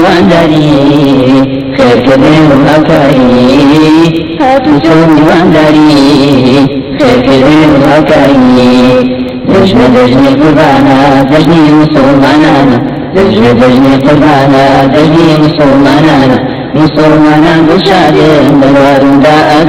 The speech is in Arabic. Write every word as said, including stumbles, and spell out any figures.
میوانداری خیر کردن و هاوکاری هاتو چون میوانداری خیر کردن و هاوکاری دژمە دژنی قوربانە دژنی مسلمانانە دژمە دژنی قوربانە دژنی مسلمانانە مسلمانان دڵشادن لە واروندا